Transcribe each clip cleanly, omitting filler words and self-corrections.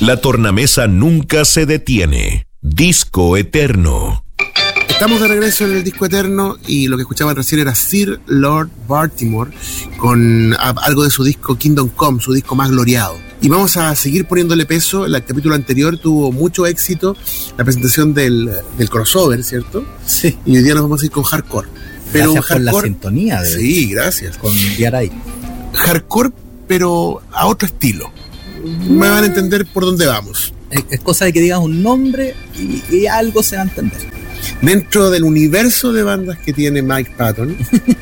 La tornamesa nunca se detiene. Disco Eterno. Estamos de regreso en el Disco Eterno y lo que escuchaban recién era Sir Lord Baltimore con algo de su disco Kingdom Come, su disco más gloriado. Y vamos a seguir poniéndole peso. El capítulo anterior tuvo mucho éxito la presentación del crossover, ¿cierto? Sí. Y hoy día nos vamos a ir con hardcore. Pero gracias hardcore, por la sintonía. Sí, gracias. Con Diaray. Hardcore, pero a otro estilo. Me van a entender por dónde vamos. Es cosa de que digas un nombre y algo se va a entender. Dentro del universo de bandas que tiene Mike Patton,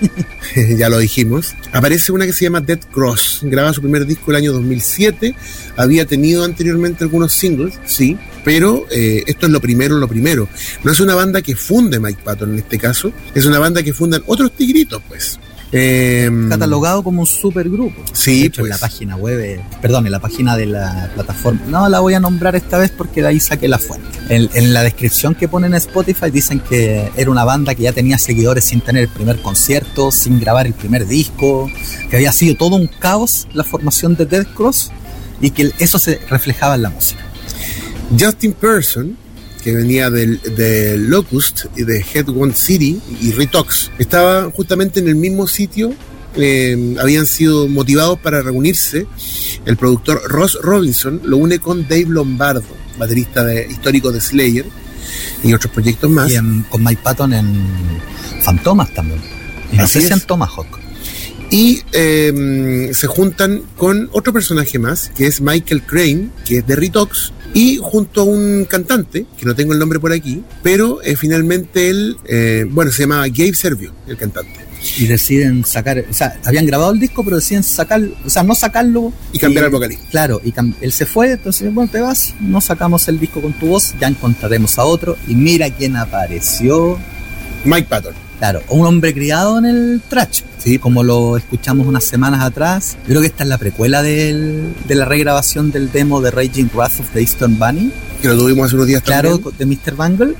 ya lo dijimos, aparece una que se llama Dead Cross. Graba su primer disco el año 2007. Había tenido anteriormente algunos singles, sí, pero esto es lo primero. No es una banda que funde Mike Patton en este caso, es una banda que fundan otros tigritos, pues. Catalogado como un supergrupo. Sí, de hecho, pues. En la página web, en la página de la plataforma, no la voy a nombrar esta vez porque de ahí saqué la fuente. En la descripción que ponen en Spotify dicen que era una banda que ya tenía seguidores sin tener el primer concierto, sin grabar el primer disco, que había sido todo un caos la formación de Dead Cross y que eso se reflejaba en la música. Justin Person, que venía de Locust y de Headwood City y Retox, estaba justamente en el mismo sitio. Habían sido motivados para reunirse. El productor Ross Robinson lo une con Dave Lombardo, baterista histórico de Slayer y otros proyectos más. Y con Mike Patton en Fantomas también. Y no sé si en Tomahawk. Y se juntan con otro personaje más, que es Michael Crane, que es de Retox, y junto a un cantante, que no tengo el nombre por aquí, pero finalmente él, se llamaba Gabe Servio, el cantante. Y deciden sacar, habían grabado el disco, pero deciden sacarlo, no sacarlo. Y cambiar al vocalista. Claro, él se fue, entonces, te vas, no sacamos el disco con tu voz, ya encontraremos a otro, y mira quién apareció. Mike Patton. Claro, un hombre criado en el thrash, sí, como lo escuchamos unas semanas atrás. Yo creo que esta es la precuela de la regrabación del demo de Raging Wrath of the Eastern Bunny, que lo tuvimos hace unos días también. Claro, de Mr. Bungle.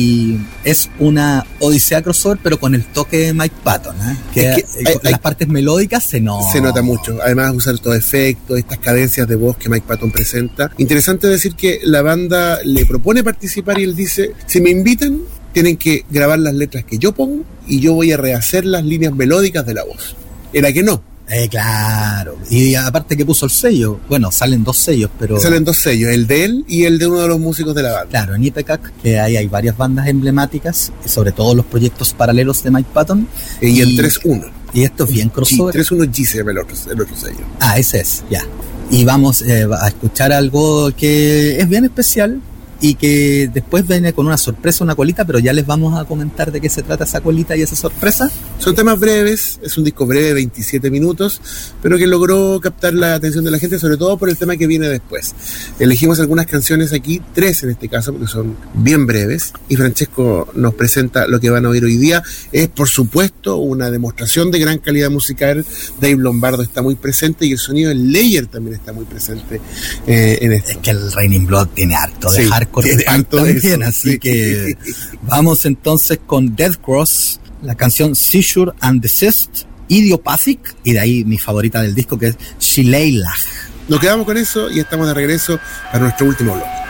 Y es una odisea crossover, pero con el toque de Mike Patton, que las partes melódicas se nota mucho. Además, usar estos efectos, estas cadencias de voz que Mike Patton presenta. Interesante decir que la banda le propone participar y él dice: si me invitan, tienen que grabar las letras que yo pongo y yo voy a rehacer las líneas melódicas de la voz. Era que no. Claro. Y aparte que puso el sello. Bueno, salen dos sellos, pero... Salen dos sellos, el de él y el de uno de los músicos de la banda. Claro, en Ipecac, que ahí hay varias bandas emblemáticas, sobre todo los proyectos paralelos de Mike Patton. Y el 3-1. Y esto es bien crossover. 3-1 G se llama el otro sello. Ese es, ya. Y vamos a escuchar algo que es bien especial y que después viene con una sorpresa, una colita, pero ya les vamos a comentar de qué se trata esa colita y esa sorpresa. Son temas breves, es un disco breve, 27 minutos, pero que logró captar la atención de la gente, sobre todo por el tema que viene después. Elegimos algunas canciones aquí, 3 en este caso, porque son bien breves, y Francesco nos presenta lo que van a oír hoy día. Es, por supuesto, una demostración de gran calidad musical. Dave Lombardo está muy presente y el sonido de Slayer también está muy presente en esto. Es que el Raining Blood tiene harto de hardcore también, así que vamos entonces con Dead Cross, la canción Seizure and Desist, Idiopathic, y de ahí mi favorita del disco, que es Shileilach. Nos quedamos con eso y estamos de regreso para nuestro último bloque.